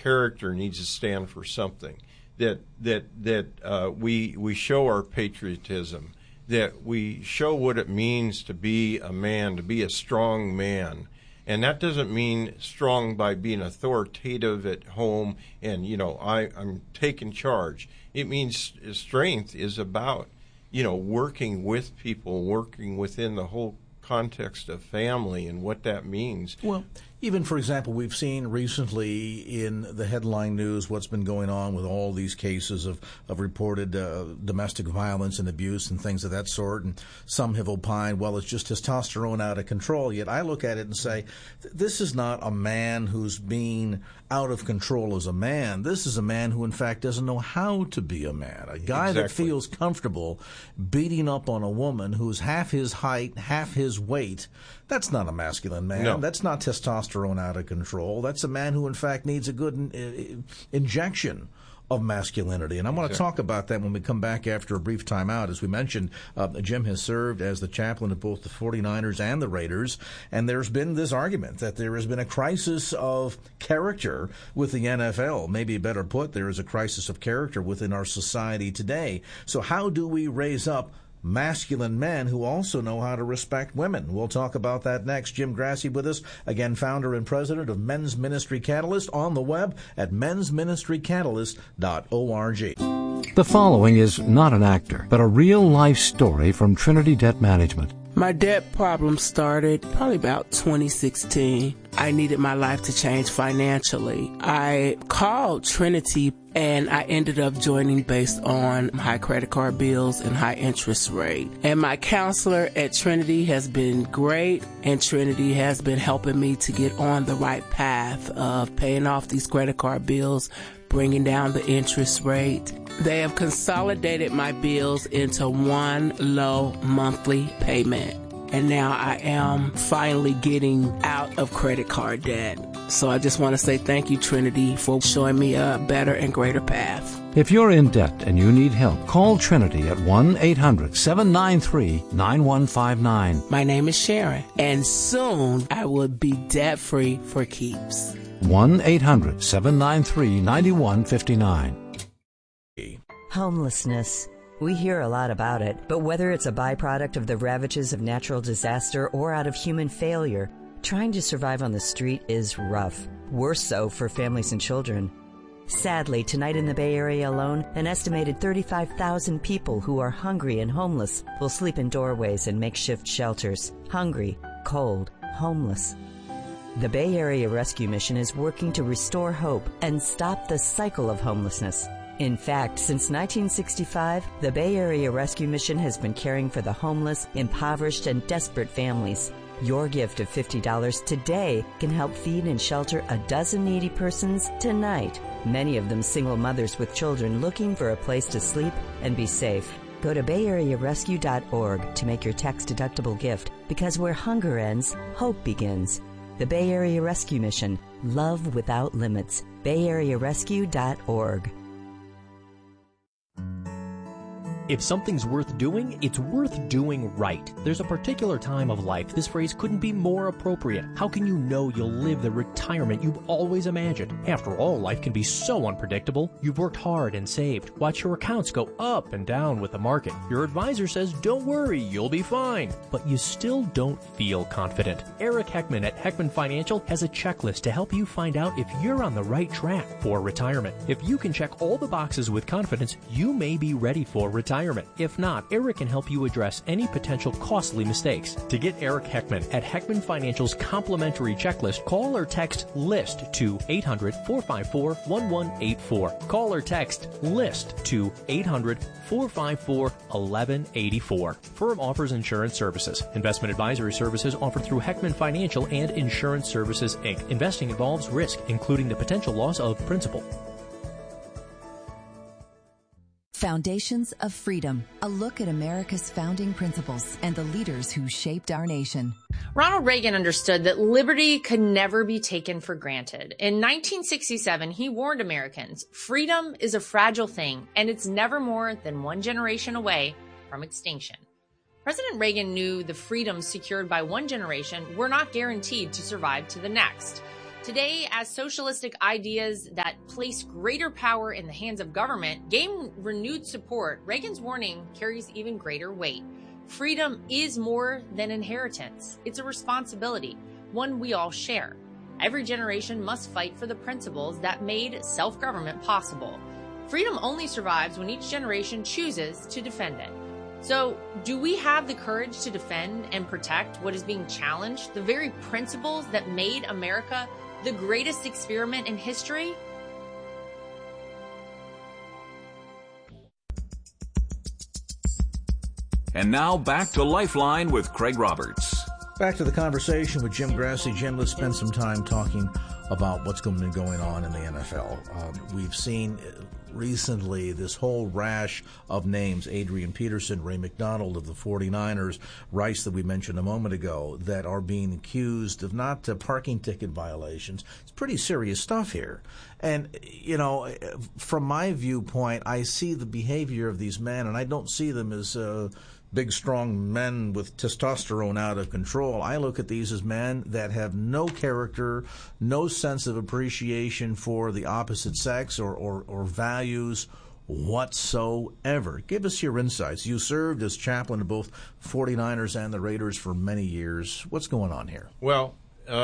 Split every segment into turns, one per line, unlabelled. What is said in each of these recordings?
character needs to stand for something. That we show our patriotism. That we show what it means to be a man, to be a strong man. And that doesn't mean strong by being authoritative at home and, I'm taking charge. It means strength is about, working with people, working within the whole context of family and what that means.
Well, even, for example, we've seen recently in the headline news what's been going on with all these cases of reported domestic violence and abuse and things of that sort. And some have opined, well, it's just testosterone out of control. Yet I look at it and say, this is not a man who's being out of control as a man. This is a man who, in fact, doesn't know how to be a man. A guy that feels comfortable beating up on a woman who's half his height, half his weight. That's not a masculine man.
No.
That's not testosterone out of control. That's a man who, in fact, needs a good injection of masculinity. And I want to talk about that when we come back after a brief timeout. As we mentioned, Jim has served as the chaplain of both the 49ers and the Raiders, and there's been this argument that there has been a crisis of character with the NFL. Maybe better put, there is a crisis of character within our society today. So how do we raise up masculine men who also know how to respect women? We'll talk about that next. Jim Grassi with us, again, founder and president of Men's Ministry Catalyst, on the web at mensministrycatalyst.org.
The following is not an actor, but a real-life story from Trinity Debt Management.
My debt problem started probably about 2016. I needed my life to change financially. I called Trinity and I ended up joining based on high credit card bills and high interest rate. And my counselor at Trinity has been great, and Trinity has been helping me to get on the right path of paying off these credit card bills, bringing down the interest rate. They have consolidated my bills into one low monthly payment. And now I am finally getting out of credit card debt. So I just want to say thank you, Trinity, for showing me a better and greater path.
If you're in debt and you need help, call Trinity at 1-800-793-9159.
My name is Sharon, and soon I will be debt-free for keeps.
1-800-793-9159.
Homelessness. We hear a lot about it, but whether it's a byproduct of the ravages of natural disaster or out of human failure, trying to survive on the street is rough. Worse so for families and children. Sadly, tonight in the Bay Area alone, an estimated 35,000 people who are hungry and homeless will sleep in doorways and makeshift shelters. Hungry, cold, homeless. The Bay Area Rescue Mission is working to restore hope and stop the cycle of homelessness. In fact, since 1965, the Bay Area Rescue Mission has been caring for the homeless, impoverished, and desperate families. Your gift of $50 today can help feed and shelter a dozen needy persons tonight, many of them single mothers with children looking for a place to sleep and be safe. Go to BayAreaRescue.org to make your tax-deductible gift, because where hunger ends, hope begins. The Bay Area Rescue Mission. Love without limits. BayAreaRescue.org.
If something's worth doing, it's worth doing right. There's a particular time of life this phrase couldn't be more appropriate. How can you know you'll live the retirement you've always imagined? After all, life can be so unpredictable. You've worked hard and saved. Watch your accounts go up and down with the market. Your advisor says, don't worry, you'll be fine. But you still don't feel confident. Eric Heckman at Heckman Financial has a checklist to help you find out if you're on the right track for retirement. If you can check all the boxes with confidence, you may be ready for retirement. If not, Eric can help you address any potential costly mistakes. To get Eric Heckman at Heckman Financial's complimentary checklist, call or text LIST to 800-454-1184. Call or text LIST to 800-454-1184. Firm offers insurance services. Investment advisory services offered through Heckman Financial and Insurance Services, Inc. Investing involves risk, including the potential loss of principal.
Foundations of Freedom, a look at America's founding principles and the leaders who shaped our nation.
Ronald Reagan understood that liberty could never be taken for granted. In 1967, he warned Americans, freedom is a fragile thing, and it's never more than one generation away from extinction. President Reagan knew the freedoms secured by one generation were not guaranteed to survive to the next. Today, as socialistic ideas that place greater power in the hands of government gain renewed support, Reagan's warning carries even greater weight. Freedom is more than inheritance. It's a responsibility, one we all share. Every generation must fight for the principles that made self-government possible. Freedom only survives when each generation chooses to defend it. So, do we have the courage to defend and protect what is being challenged, the very principles that made America the greatest experiment in history?
And now back to Lifeline with Craig Roberts.
Back to the conversation with Jim Grassi. Jim, let's spend some time talking about what's going to be going on in the NFL. We've seen recently this whole rash of names, Adrian Peterson, Ray McDonald of the 49ers, Rice that we mentioned a moment ago, that are being accused of not parking ticket violations. It's pretty serious stuff here. And, you know, from my viewpoint, I see the behavior of these men, and I don't see them as big, strong men with testosterone out of control. I look at these as men that have no character, no sense of appreciation for the opposite sex or values whatsoever. Give us your insights. You served as chaplain to both 49ers and the Raiders for many years. What's going on here?
Well,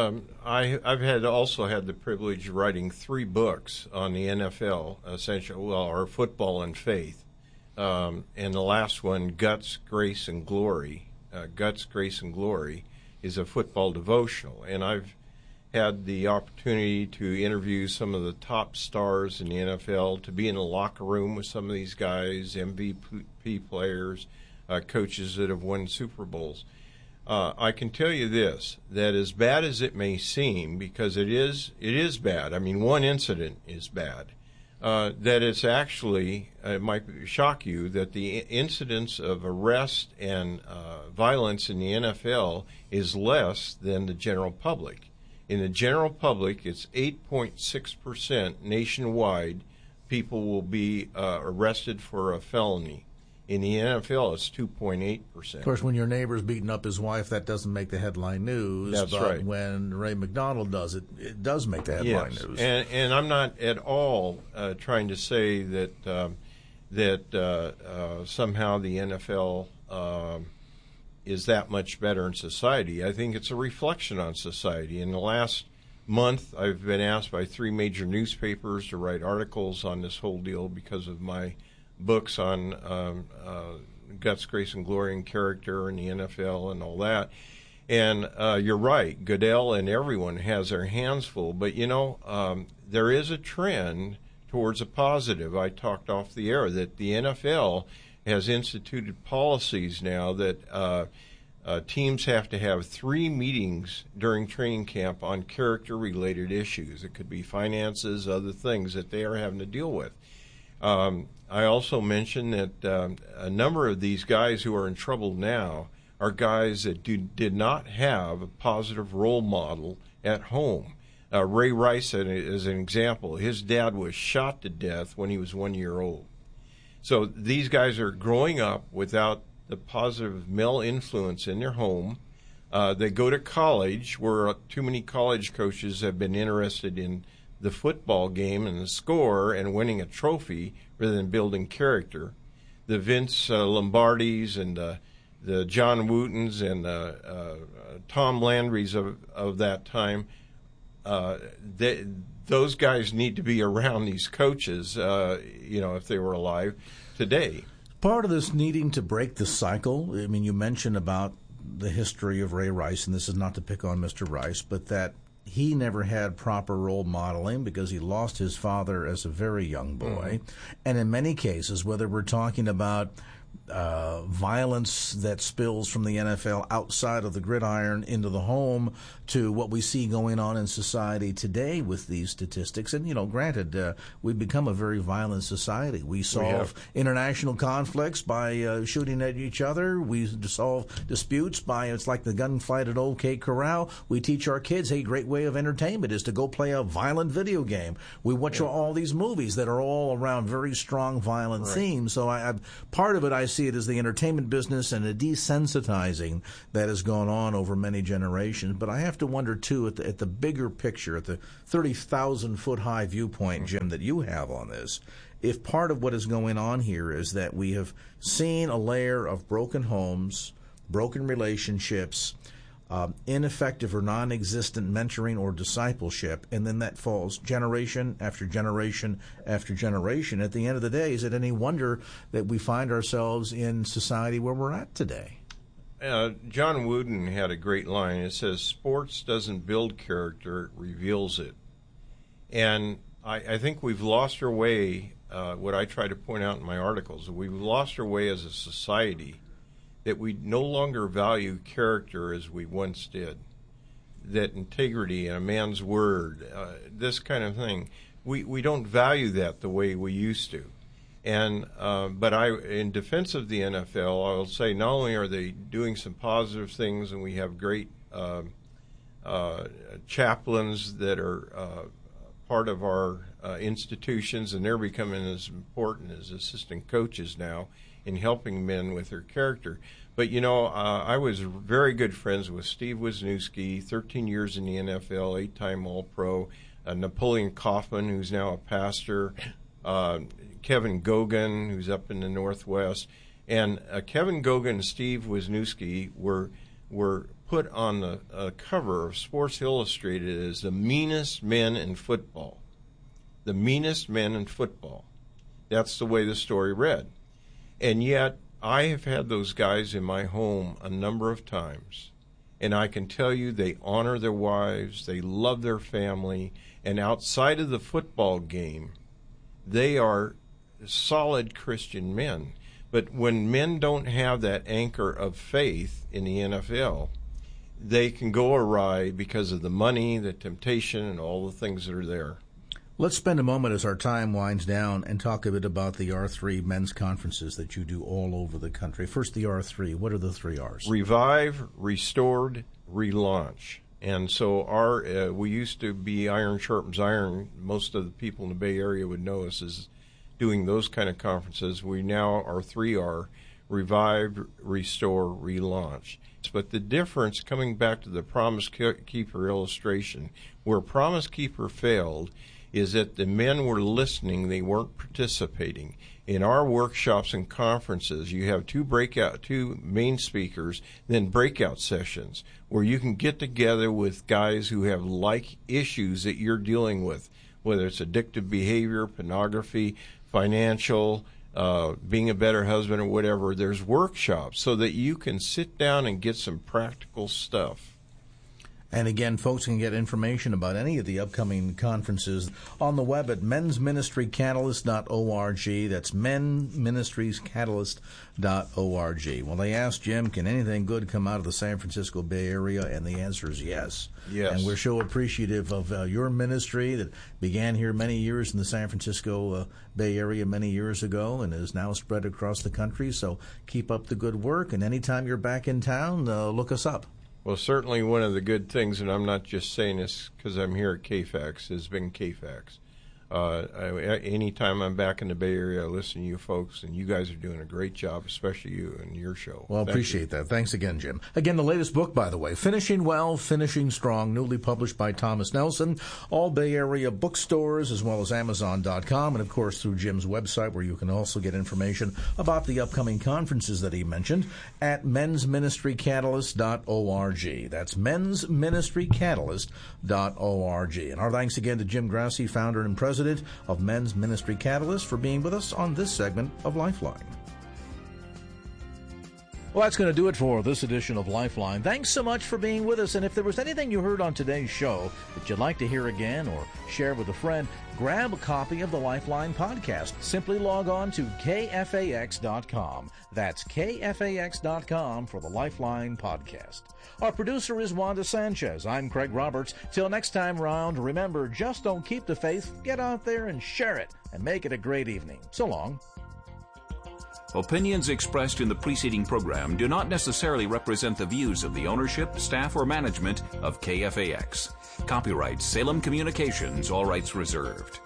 I've also had the privilege of writing 3 books on the NFL, or football and faith. And the last one, Guts, Grace, and Glory. Guts, Grace, and Glory is a football devotional. And I've had the opportunity to interview some of the top stars in the NFL, to be in the locker room with some of these guys, MVP players, coaches that have won Super Bowls. I can tell you this, that as bad as it may seem, because it is bad. I mean, one incident is bad. That it's actually, it might shock you, that the incidence of arrest and violence in the NFL is less than the general public. In the general public, it's 8.6% nationwide people will be arrested for a felony. In the NFL, it's 2.8%.
Of course, when your neighbor's beating up his wife, that doesn't make the headline news.
That's
but
right.
When Ray McDonald does it, it does make the headline news.
And I'm not at all trying to say that somehow the NFL is that much better in society. I think it's a reflection on society. In the last month, I've been asked by 3 major newspapers to write articles on this whole deal because of my books on Guts, Grace, and Glory and character in the NFL and all that. And you're right, Goodell and everyone has their hands full. But, you know, there is a trend towards a positive. I talked off the air that the NFL has instituted policies now that teams have to have 3 meetings during training camp on character-related issues. It could be finances, other things that they are having to deal with. I also mentioned that a number of these guys who are in trouble now are guys that did not have a positive role model at home. Ray Rice, as an example, his dad was shot to death when he was 1 year old. So these guys are growing up without the positive male influence in their home. They go to college, where too many college coaches have been interested in the football game and the score and winning a trophy rather than building character. The Vince Lombardis and the John Wootens and Tom Landrys of that time, those guys need to be around these coaches, if they were alive today.
Part of this needing to break the cycle, I mean, you mentioned about the history of Ray Rice, and this is not to pick on Mr. Rice, but that he never had proper role modeling because he lost his father as a very young boy. And in many cases, whether we're talking about violence that spills from the NFL outside of the gridiron into the home to what we see going on in society today with these statistics. And, granted, we've become a very violent society. We solve international conflicts by shooting at each other. We solve disputes by, it's like the gunfight at OK Corral. We teach our kids, hey, great way of entertainment is to go play a violent video game. We watch all these movies that are all around very strong violent themes. So part of it I see see it as the entertainment business and a desensitizing that has gone on over many generations. But I have to wonder, too, at the bigger picture, at the 30,000-foot-high viewpoint, Jim, that you have on this, if part of what is going on here is that we have seen a layer of broken homes, broken relationships, ineffective or non-existent mentoring or discipleship, and then that falls generation after generation after generation. At the end of the day, is it any wonder that we find ourselves in society where we're at today?
John Wooden had a great line. It says, sports doesn't build character, it reveals it. And I think we've lost our way, what I try to point out in my articles, we've lost our way as a society, that we no longer value character as we once did, that integrity and a man's word, this kind of thing, we don't value that the way we used to. And but in defense of the NFL, I will say not only are they doing some positive things, and we have great chaplains that are part of our institutions, and they're becoming as important as assistant coaches now in helping men with their character. But, you know, I was very good friends with Steve Wisniewski, 13 years in the NFL, 8-time All-Pro, Napoleon Kaufman, who's now a pastor, Kevin Gogan, who's up in the Northwest. And Kevin Gogan and Steve Wisniewski were put on the cover of Sports Illustrated as the meanest men in football. The meanest men in football. That's the way the story read. And yet, I have had those guys in my home a number of times, and I can tell you they honor their wives, they love their family, and outside of the football game, they are solid Christian men. But when men don't have that anchor of faith in the NFL, they can go awry because of the money, the temptation, and all the things that are there.
Let's spend a moment as our time winds down and talk a bit about the R3 men's conferences that you do all over the country. First, the R3. What are the 3 R's?
Revive, Restored, Relaunch. And so we used to be Iron Sharpens Iron. Most of the people in the Bay Area would know us as doing those kind of conferences. We now are 3R, Revive, Restore, Relaunch. But the difference, coming back to the Promise Keeper illustration, where Promise Keeper failed is that the men were listening, they weren't participating. In our workshops and conferences, you have two main speakers, then breakout sessions where you can get together with guys who have like issues that you're dealing with, whether it's addictive behavior, pornography, financial, being a better husband or whatever. There's workshops so that you can sit down and get some practical stuff.
And again, folks can get information about any of the upcoming conferences on the web at mensministrycatalyst.org. That's menministriescatalyst.org. Well, they asked Jim, can anything good come out of the San Francisco Bay Area? And the answer is yes.
Yes.
And we're so appreciative of your ministry that began here many years in the San Francisco Bay Area many years ago and is now spread across the country. So keep up the good work. And anytime you're back in town, look us up.
Well, certainly one of the good things, and I'm not just saying this because I'm here at KFAX, has been KFAX. Anytime I'm back in the Bay Area, I listen to you folks, and you guys are doing a great job, especially you and your show.
Well, appreciate that. Thanks again, Jim. Again, the latest book, by the way, Finishing Well, Finishing Strong, newly published by Thomas Nelson. All Bay Area bookstores, as well as Amazon.com, and, of course, through Jim's website, where you can also get information about the upcoming conferences that he mentioned at mensministrycatalyst.org. That's mensministrycatalyst.org. And our thanks again to Jim Grassi, founder and president of Men's Ministry Catalyst, for being with us on this segment of Lifeline. Well, that's going to do it for this edition of Lifeline. Thanks so much for being with us. And if there was anything you heard on today's show that you'd like to hear again or share with a friend, grab a copy of the Lifeline podcast. Simply log on to KFAX.com. That's KFAX.com for the Lifeline podcast. Our producer is Wanda Sanchez. I'm Craig Roberts. Till next time round, remember, just don't keep the faith. Get out there and share it and make it a great evening. So long.
Opinions expressed in the preceding program do not necessarily represent the views of the ownership, staff, or management of KFAX. Copyright Salem Communications, all rights reserved.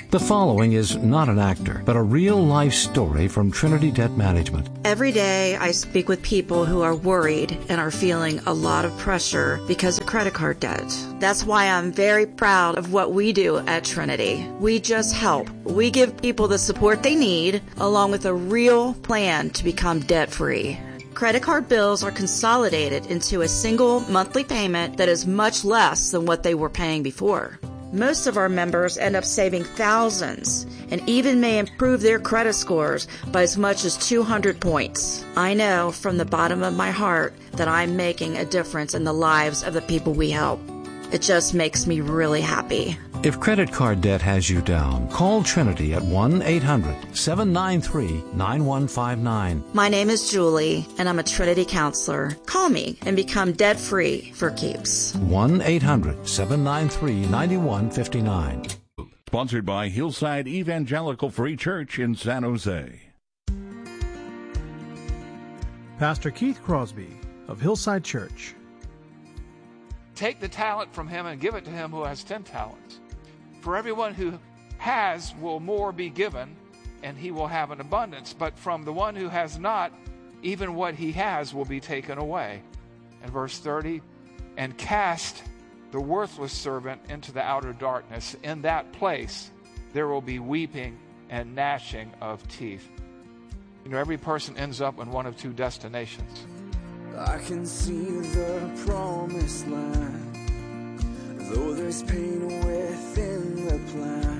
The following is not an actor, but a real-life story from Trinity Debt Management.
Every day I speak with people who are worried and are feeling a lot of pressure because of credit card debt. That's why I'm very proud of what we do at Trinity. We just help. We give people the support they need, along with a real plan to become debt-free. Credit card bills are consolidated into a single monthly payment that is much less than what they were paying before. Most of our members end up saving thousands and even may improve their credit scores by as much as 200 points. I know from the bottom of my heart that I'm making a difference in the lives of the people we help. It just makes me really happy.
If credit card debt has you down, call Trinity at 1-800-793-9159.
My name is Julie, and I'm a Trinity counselor. Call me and become debt-free for keeps.
1-800-793-9159.
Sponsored by Hillside Evangelical Free Church in San Jose.
Pastor Keith Crosby of Hillside Church.
Take the talent from him and give it to him who has 10 talents. For everyone who has will more be given, and he will have an abundance. But from the one who has not, even what he has will be taken away. And verse 30, and cast the worthless servant into the outer darkness. In that place there will be weeping and gnashing of teeth. You know, every person ends up in one of two destinations.
I can see the promised land, though there's pain within the plan.